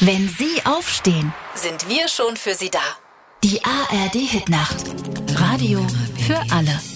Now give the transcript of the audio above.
Wenn Sie aufstehen, sind wir schon für Sie da. Die ARD Hitnacht. Radio für alle.